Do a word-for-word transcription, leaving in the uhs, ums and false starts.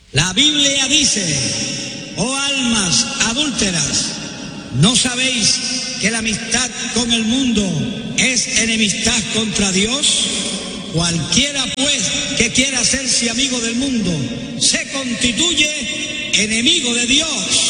La Biblia dice: oh almas adúlteras, ¿no sabéis que la amistad con el mundo es enemistad contra Dios? Cualquiera pues que quiera hacerse amigo del mundo se constituye enemigo de Dios.